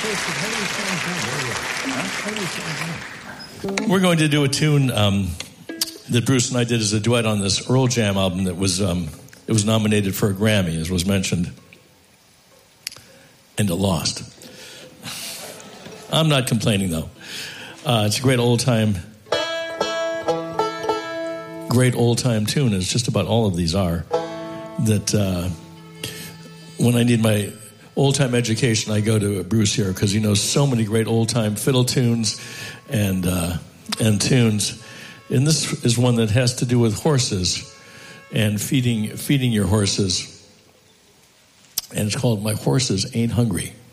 We're going to do a tune that Bruce and I did as a duet on this Earl Jam album that was it was nominated for a Grammy, as was mentioned, and it lost. I'm not complaining, though. It's a great old-time tune, as just about all of these are, that when I need my old-time education, I go to Bruce here, because he knows so many great old-time fiddle tunes and tunes. And this is one that has to do with horses and feeding your horses. And it's called My Horses Ain't Hungry.